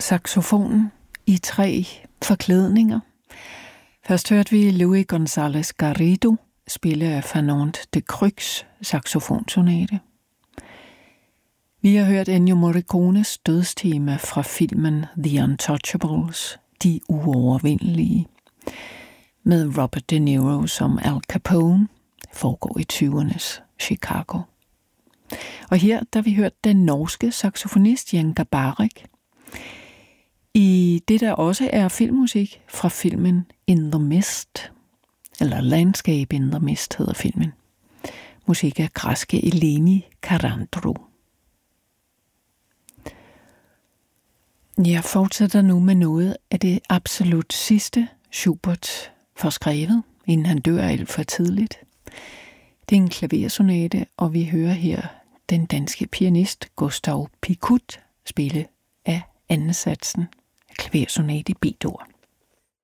saxofonen i 3 forklædninger. Først hørte vi Luis González Garrido spille af Fernand de Crucs saxofonsonate. Vi har hørt Ennio Morricones dødstema fra filmen The Untouchables, De uovervindelige, med Robert De Niro som Al Capone, foregår i 20'ernes Chicago. Og her, der vi hørt den norske saxofonist Jan Garbarek i det, der også er filmmusik fra filmen In the Mist, eller Landscape in the Mist hedder filmen. Musik af græske Eleni Karandrou. Jeg fortsætter nu med noget af det absolut sidste, Schubert får skrevet, inden han dør alt for tidligt. Det er en klaversonate, og vi hører her den danske pianist Gustav Picut spille af anden satsen af klaversonate i B-dur.